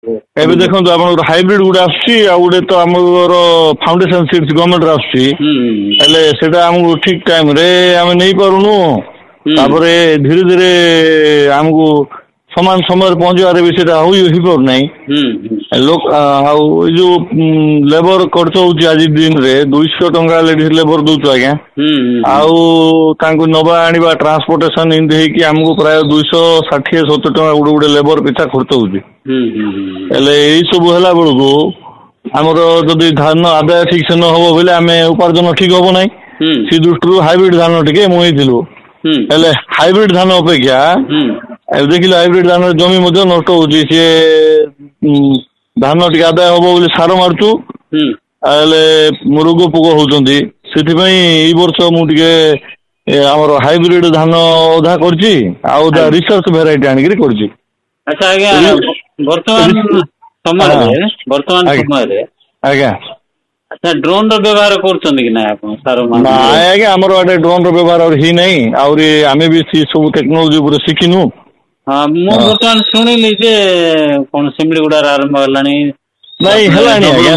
ଏବେ ଦେଖନ୍ତୁ ଆପଣଙ୍କର ହାଇବ୍ରିଡ ଗୋଟେ ଆସୁଛି ଆଉ ଗୋଟେ ତ ଆମର ଫାଉଣ୍ଡେସନ ସିଡ୍ସ ଗଭର୍ଣ୍ଣମେଣ୍ଟରେ ଆସୁଛି ହେଲେ ସେଟା ଆମକୁ ଠିକ ଟାଇମ ରେ ଆମେ ନେଇପାରୁନୁ ତାପରେ ଧୀରେ ଧୀରେ ଆମକୁ ସମାନ ସମୟରେ ପହଞ୍ଚିବାରେ ବି ସେଇଟା ହେଇପାରୁନାହିଁ ଲୋକ ଆଉ ଏଇ ଯୋଉ ଲେବର ଖର୍ଚ୍ଚ ହଉଛି ଆଜି ଦିନରେ 200 ଟଙ୍କା ଲେବର ଦଉଛୁ ଆଜ୍ଞା ଆଉ ତାଙ୍କୁ ନବା ଆଣିବା ଟ୍ରାନ୍ସପୋର୍ଟେସନ ଏମିତି ହେଇକି ଆମକୁ ପ୍ରାୟ 260-70 ଟଙ୍କା ଗୋଟେ ଲେବର ପିଛା ଖର୍ଚ୍ଚ ହଉଛି ହେଲେ ଏଇ ସବୁ ହେଲା ବେଳକୁ ଆମର ଯଦି ଧାନ ଆଦାୟ ଠିକ ସେ ନ ହବ ବୋଇଲେ ଆମେ ଉପାର୍ଜନ ଠିକ ହବ ନାହିଁ ସେ ଦୃଷ୍ଟିରୁ ହାଇବ୍ରିଡ ଧାନ ଟିକେ ମୁହେଇଥିଲୁ ହେଲେ ହାଇବ୍ରିଡ ଧାନ ଅପେକ୍ଷା ଦେଖିଲେ ହାଇବ୍ରିଡ ଧାନ ଜମି ମଧ୍ୟ ନଷ୍ଟ ହଉଛି ସିଏ ଧାନ ଟିକେ ଆଦାୟ ହବ ବୋଲି ସାର ମାରୁଛୁ ହେଲେ ରୋଗ ପୋକ ହଉଛନ୍ତି ସେଥିପାଇଁ ଏଇ ବର୍ଷ ମୁଁ ଟିକେ ଆମର ହାଇବ୍ରିଡ ଧାନ ଅଧା କରିଛି ଆଉ ଅଧା ରିସର୍ଚ୍ଚ ଭେରାଇଟି ଆଣିକିରି କରିଛି। ଆଚ୍ଛା ଆଜ୍ଞା ବର୍ତ୍ତମାନ ସମୟରେ ଆଜ୍ଞା ଆଚ୍ଛା ଡ୍ରୋନ ର ବ୍ୟବହାର କରୁଛନ୍ତି କି ନାଇଁ ଆପଣ ସାର? ନାଇଁ ଆଜ୍ଞା ଆମର ଏଟେ ଡ୍ରୋନ ର ବ୍ୟବହାର ହେଇନାହିଁ ଆହୁରି ଆମେ ବି ସେ ସବୁ ଟେକ୍ନୋଲୋଜି ଉପରେ ଶିଖିନୁ। ହଁ ମୁଁ ବର୍ତ୍ତମାନ ଶୁଣିଲି ଯେ କଣ ସିମିଳିଗୁଡାରେ ଆରମ୍ଭ ହେଲାଣି ନାଇଁ ହେଲାଣି ଆଜ୍ଞା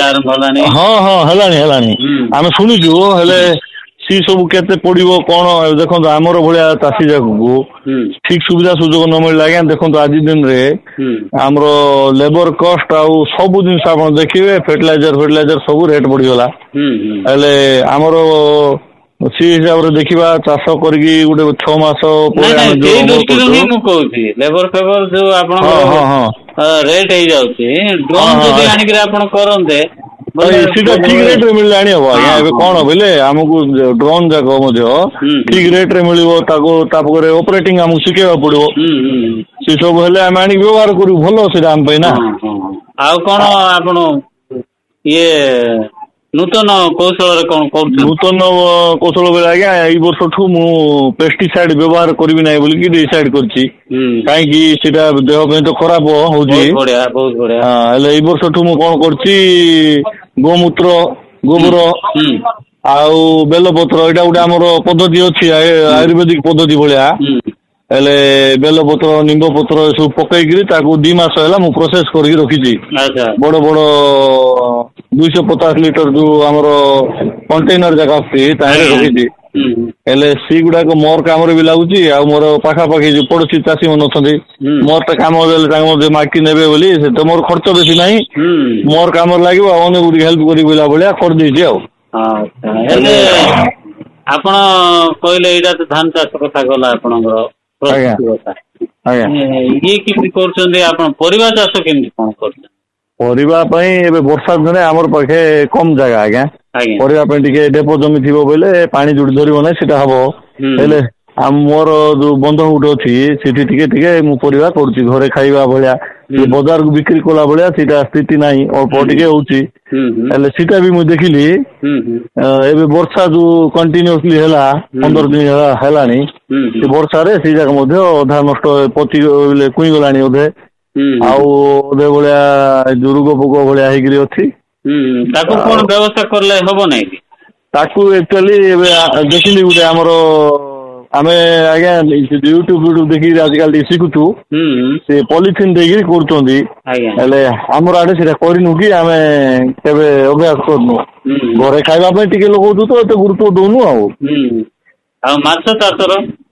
ହଁ ହେଲାଣି ଆମେ ଶୁଣିଛୁ ହେଲେ ସି ସବୁ କେତେ ପଡିବ କଣ ଦେଖନ୍ତୁ ଆମର ଭଳିଆ ଚାଷୀ ଯାକକୁ ଠିକ ସୁବିଧା ସୁଯୋଗ ନ ମିଳିଲା ଆଜ୍ଞା ଦେଖନ୍ତୁ ଆଜି ଦିନରେ ଆମର ଲେବର କଷ୍ଟ ଆଉ ସବୁ ଜିନିଷ ଆପଣ ଦେଖିବେ ଫର୍ଟିଲାଇଜର ସବୁ ରେଟ୍ ବଢିଗଲା ହେଲେ ଆମର ସେ ହିସାବରେ ଦେଖିବା ଚାଷ କରିକି ଗୋଟେ 6 ମାସ ପରେ ଆମେ ଯୋଉ ସେଇ ଅମଳ ଦୃଷ୍ଟିରୁ କରୁଛୁ ହିଁ ମୁଁ କହୁଛି ଲେବର ଫେବର ଯୋଉ ଆପଣଙ୍କର ରେଟ୍ ହେଇଯାଉଛି ଡ୍ରୋନ ଯଦି ଆଣିକିରି ଆପଣ କରନ୍ତେ ସେଇଟା ଠିକ ରେଟ ରେ ମିଳିଲେ ଆଣି ହବ ଆଜ୍ଞା ଏବେ କଣ ବୋଇଲେ ଆମକୁ ଡ୍ରୋନ ଯାକ ମଧ୍ୟ ଠିକ ରେଟ ରେ ମିଳିବ ତାପରେ ଅପରେଟିଂ ଆମକୁ ଶିଖେଇବାକୁ ପଡିବ ସେ ସବୁ ହେଲେ ଆମେ ଆଣିକି ବ୍ୟବହାର କରିବୁ ଭଲ ସେଇଟା ଆମ ପାଇଁ ନା। ଆଉ କଣ ଆପଣ ଇଏ ନୂତନ କୌଶଳରେ କଣ କରୁଛନ୍ତି? ନୂତନ କୌଶଳ ବେଳେ ଆଜ୍ଞା ଏଇ ବର୍ଷଠୁ ମୁଁ ପେଷ୍ଟିସାଇଡ ବ୍ୟବହାର କରିବି ନାହିଁ ବୋଲିକି ଡିସାଇଡ କରିଛି କାହିଁକି ସେଇଟା ଦେହ ପାଇଁ ତ ଖରାପ ହଉଛି ବହୁତ ବଢିଆ ହେଲେ ଏଇ ବର୍ଷଠୁ ମୁଁ କଣ କରୁଛି ଗୋମୂତ୍ର ଗୋବର ଆଉ ବେଲପତ୍ର ଏଇଟା ଗୋଟେ ଆମର ପଦ୍ଧତି ଅଛି ଆୟୁର୍ବେଦିକ ପଦ୍ଧତି ଭଳିଆ ହେଲେ ବେଲପତ୍ର ନିମ୍ବ ପତ୍ର ଏସବୁ ପକେଇକିରି ତାକୁ 2 ମାସ ହେଲା ମୁଁ ପ୍ରୋସେସ କରିକି ରଖିଛି ବଡ ବଡ 250 ଲିଟର ଯୋଉ ଆମର କଣ୍ଟେନର ଯାକ ଆସୁଛି ତାହିଁରେ ରଖିଛି ହେଲେ ସେଇଗୁଡାକ ମୋର କାମରେ ବି ଲାଗୁଛି ଆଉ ମୋର ପାଖାପାଖି ଯୋଉ ପଡୋଶୀ ଚାଷୀ ମାନେ ଅଛନ୍ତି ମୋର ତ କାମ ଦେଲେ ତାଙ୍କ ମଧ୍ୟ ମାଟି ନେବେ ବୋଲି ସେ ତ ମୋର ଖର୍ଚ୍ଚ ବେଶୀ ନାହିଁ ମୋର କାମରେ ଲାଗିବ ଆଉ ଅନ୍ୟ ଗୁଡ଼ିକ ହେଲ୍ପ କରିବି ଭଳିଆ କରିଦେଇଛି ଆଉ। ହେଲେ ଆପଣ କହିଲେ ଏଇଟା ତ ଧାନ ଚାଷ କଥା ଗଲା ଆପଣଙ୍କର ପ୍ରସ୍ତୁତି କଥା ଇଏ କେମିତି କରୁଛନ୍ତି ଆପଣ ପରିବା ଚାଷ କେମିତି କଣ କରୁଛନ୍ତି? ପରିବା ପାଇଁ ଏବେ ବର୍ଷା ଦିନେ ଆମର ପାଖେ କମ ଜାଗା ଆଜ୍ଞା ପରିବା ପାଇଁ ଟିକେ ଢେପ ଜମି ଥିବ ବୋଇଲେ ପାଣି ଯୋଉଠି ଧରିବ ନାହିଁ ସେଇଟା ହବ ହେଲେ ମୋର ଯୋଉ ବନ୍ଧ ଗୋଟେ ଅଛି ସେଠି ଟିକେ ଟିକେ ମୁଁ ପରିବା କରୁଛି ଘରେ ଖାଇବା ଭଳିଆ ବଜାରକୁ ବିକ୍ରି କଲା ଭଳିଆ ସେଇଟା ସ୍ଥିତି ନାହିଁ ଅଳ୍ପ ଟିକେ ହଉଛି ହେଲେ ସେଇଟା ବି ମୁଁ ଦେଖିଲି ଏବେ ବର୍ଷା ଯୋଉ କଣ୍ଟିନ୍ୟୁସଲି ହେଲା 15 ଦିନ ହେଲାଣି ସେ ବର୍ଷାରେ ସେଇ ଯାକ ମଧ୍ୟ ଅଧା ନଷ୍ଟ କୁଇଁ ଗଲାଣି ଅଧେ ଆଉ ଅଧେ ଭଳିଆ ଯୋଉ ରୋଗ ପୋକ ଭଳିଆ ହେଇକିରି ଅଛି। ତାକୁ କଣ ବ୍ୟବସ୍ଥା କଲେ ହବ ନାଇଁ କି? ତାକୁ ଆକ୍ଚୁଆଲି ଏବେ ଦେଖିଲି ଗୋଟେ ଆମର ଆମେ ଆଜ୍ଞା ୟୁଟ୍ୟୁବ ଦେଖିକି ଆଜିକାଲି ଟିକେ ଶିଖୁଛୁ ସେ ପଲିଥିନ ଦେଇକିରି କରୁଛନ୍ତି ହେଲେ ଆମର ଆଡେ ସେଇଟା କରିନୁ କି ଆମେ କେବେ ଅଭ୍ୟାସ କରୁନୁ ଘରେ ଖାଇବା ପାଇଁ ଟିକେ ଲଗଉଛୁ ତ ଏତେ ଗୁରୁତ୍ୱ ଦଉନୁ ଆଉ। ଆଉ ମାଛ ଚାଷର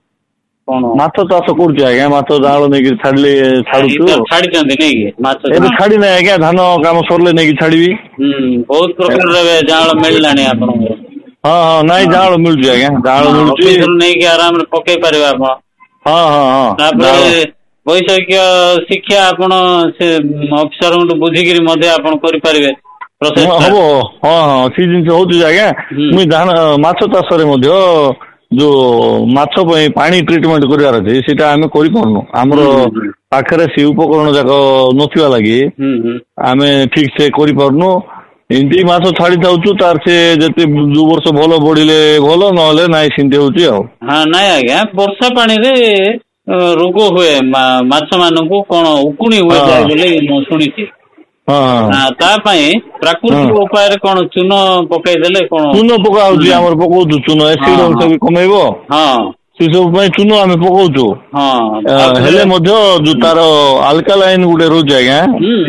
ମାଛ ଚାଷ କରୁଛୁ ଆଜ୍ଞା ମାଛ ଜାଆଁଳ ନେଇକି ଛାଡୁଛୁ ଛାଡିଛନ୍ତି ନାଇକି ମାଛ ଏବେ ଛାଡି ନାହିଁ ଆଜ୍ଞା ଧାନ କାମ ସରିଲେ ନେଇକି ଛାଡିବି। ବହୁତ ପ୍ରକାରର ଏବେ ଜାଆଁଳ ମିଳିଲାଣି ଆପଣଙ୍କୁ ନାଇଁ ଜାଆଁଳ ମିଳୁଛି ଆଜ୍ଞା ଜାଆଁଳ ମିଳୁଛି ଅଫିସରୁ ନେଇକି ଆରାମରେ ପକେଇ ପାରିବେ ଆପଣ ତାପରେ ବୈଷୟିକ ଶିକ୍ଷା ଆପଣ ସେ ଅଫିସରଙ୍କଠୁ ବୁଝିକିରି ମଧ୍ୟ ଆପଣ କରିପାରିବେ। ହବ ସେ ଜିନିଷ ହଉଛି ଆଜ୍ଞା ମୁଇଁ ମାଛ ଚାଷରେ ମଧ୍ୟ ଯୋଉ ମାଛ ପାଇଁ ପାଣି ଟ୍ରିଟମେଣ୍ଟ କରିବାର ଅଛି ସେଇଟା ଆମେ କରିପାରୁନୁ ଆମର ପାଖରେ ସେ ଉପକରଣ ଯାକ ନଥିବା ଲାଗି ଆମେ ଠିକ ସେ କରିପାରୁନୁ ଏମିତି ମାଛ ଛାଡି ଦଉଛୁ ତାର ସେ ଯେତେ ଯୋଉ ବର୍ଷ ଭଲ ବଢିଲେ ଭଲ ନହେଲେ ନାଇଁ ସେମିତି ହଉଛି ଆଉ। ନାଇଁ ଆଜ୍ଞା ବର୍ଷା ପାଣିରେ ରୋଗ ହୁଏ ମାଛ ମାନଙ୍କୁ କଣ ଉକୁଣି ହୁଏ ଯାଏ ବୋଲି ମୁଁ ଶୁଣିଛି ତା ପାଇଁ ପ୍ରାକୃତିକ ଉପାୟରେ କଣ ଚୂନ ପକେଇଦେଲେ କଣ ଚୂନ ପକା ହଉଛି ଆମର ପକଉଛୁ ଚୂନ ଏସିଡ ଅଂଶ ବି କମେଇବ ସେ ସବୁ ପାଇଁ ଚୂନ ଆମେ ପକଉଛୁ ହେଲେ ମଧ୍ୟ ଯୋଉ ତାର ଆଲକା ଲାଇନ ଗୋଟେ ରହୁଛି ଆଜ୍ଞା